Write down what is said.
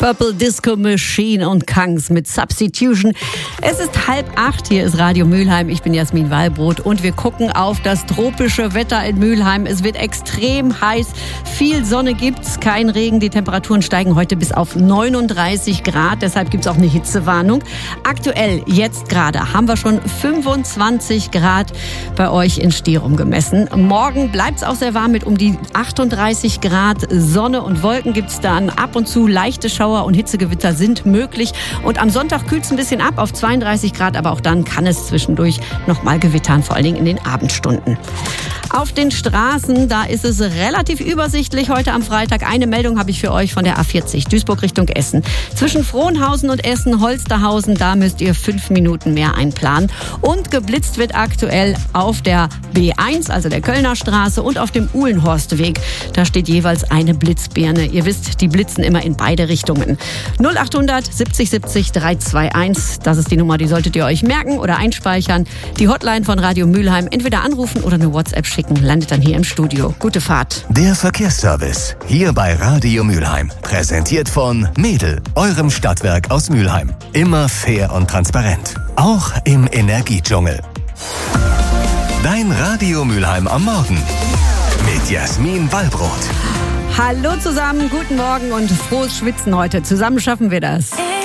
Purple Disco Machine und Kangs mit Substitution. Es ist 7:30, hier ist Radio Mülheim. Ich bin Jasmin Wallbrot und wir gucken auf das tropische Wetter in Mülheim. Es wird extrem heiß, viel Sonne gibt's, kein Regen. Die Temperaturen steigen heute bis auf 39 Grad, deshalb gibt's auch eine Hitzewarnung. Aktuell, jetzt gerade, haben wir schon 25 Grad bei euch in Stierum gemessen. Morgen bleibt's auch sehr warm mit um die 38 Grad. Sonne und Wolken gibt's dann. Ab und zu leichte Schauer und Hitzegewitter sind möglich. Und am Sonntag kühlt's ein bisschen ab auf 32 Grad, aber auch dann kann es zwischendurch noch mal gewittern, vor allen Dingen in den Abendstunden. Auf den Straßen, da ist es relativ übersichtlich heute am Freitag. Eine Meldung habe ich für euch von der A40, Duisburg Richtung Essen. Zwischen Frohnhausen und Essen-Holsterhausen, da müsst ihr 5 Minuten mehr einplanen. Und geblitzt wird aktuell auf der B1, also der Kölner Straße, und auf dem Uhlenhorstweg. Da steht jeweils eine Blitzbirne. Ihr wisst, die blitzen immer in beide Richtungen. 0800 70 70 321, das ist die Nummer, die solltet ihr euch merken oder einspeichern. Die Hotline von Radio Mülheim, entweder anrufen oder eine WhatsApp schicken, landet dann hier im Studio. Gute Fahrt. Der Verkehrsservice, hier bei Radio Mülheim. Präsentiert von Mädel, eurem Stadtwerk aus Mülheim. Immer fair und transparent. Auch im Energiedschungel. Dein Radio Mülheim am Morgen. Mit Jasmin Wallbrot. Hallo zusammen, guten Morgen und frohes Schwitzen heute. Zusammen schaffen wir das.